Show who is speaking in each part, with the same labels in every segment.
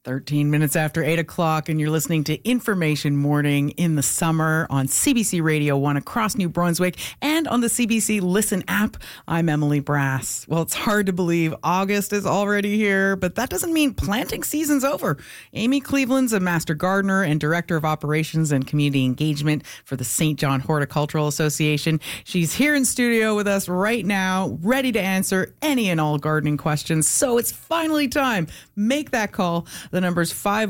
Speaker 1: 13 minutes after 8 o'clock, and you're listening to Information Morning in the summer on CBC Radio 1 across New Brunswick and on the CBC Listen app. I'm Emily Brass. Well, it's hard to believe August is already here, but that doesn't mean planting season's over. Amy Cleveland's a master gardener and director of operations and community engagement for the St. John Horticultural Association. She's here in studio with us right now, ready to answer any and all gardening questions. So it's finally time. Make that call. The number's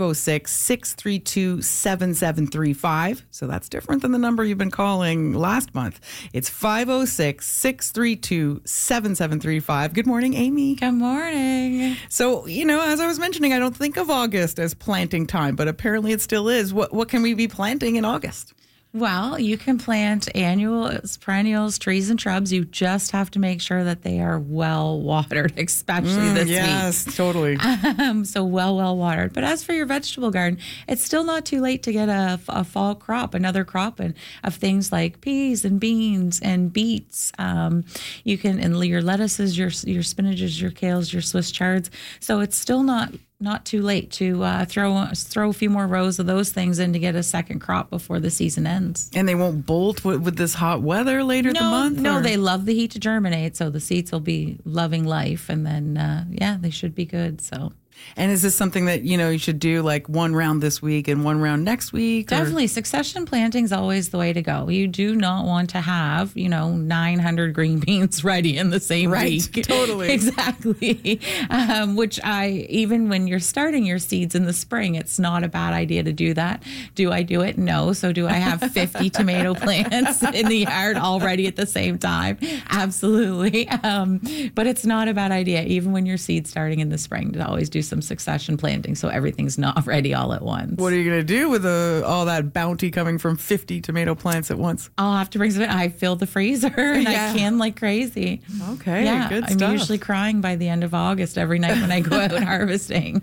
Speaker 1: 506-632-7735. So that's different than the number you've been calling last month. It's 506-632-7735. Good morning, Amy.
Speaker 2: Good morning.
Speaker 1: So, as I was mentioning, I don't think of August as planting time, but apparently it still is. What can we be planting in August?
Speaker 2: Well, you can plant annuals, perennials, trees, and shrubs. You just have to make sure that they are well watered, especially this week.
Speaker 1: Yes, totally.
Speaker 2: So well watered. But as for your vegetable garden, it's still not too late to get a fall crop, another crop of things like peas and beans and beets. You can, and your lettuces, your spinaches, your kales, your Swiss chards. So it's still not too late to throw a few more rows of those things in to get a second crop before the season ends.
Speaker 1: And they won't bolt with this hot weather later the month?
Speaker 2: No, they love the heat to germinate, so the seeds will be loving life, and then, they should be good, so...
Speaker 1: And is this something that, you should do like one round this week and one round next week?
Speaker 2: Definitely. Succession planting is always the way to go. You do not want to have, 900 green beans ready in the same week.
Speaker 1: Totally.
Speaker 2: Exactly. Even when you're starting your seeds in the spring, it's not a bad idea to do that. Do I do it? No. So do I have 50 tomato plants in the yard all ready at the same time? Absolutely. But it's not a bad idea, even when you're seed starting in the spring, to always do some succession planting so everything's not ready all at once.
Speaker 1: What are you going to do with all that bounty coming from 50 tomato plants at once?
Speaker 2: I'll have to bring some. I fill the freezer and I can like crazy.
Speaker 1: Okay,
Speaker 2: yeah,
Speaker 1: good
Speaker 2: I'm
Speaker 1: stuff.
Speaker 2: usually crying by the end of August every night when I go out harvesting.